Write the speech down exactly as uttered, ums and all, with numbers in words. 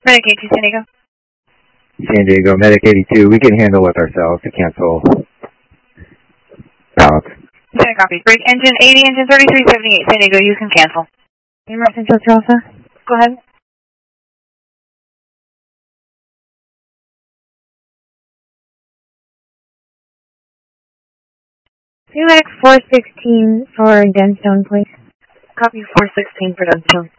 Medic eighty-two, San Diego. San Diego, Medic eighty-two, we can handle it ourselves to cancel ballots. Okay, copy. Break engine eighty, engine thirty-three seventy-eight, San Diego, you can cancel. Airmark Central Alpha. Go ahead. Medic four sixteen for Denstone, please. Copy four sixteen for Denstone.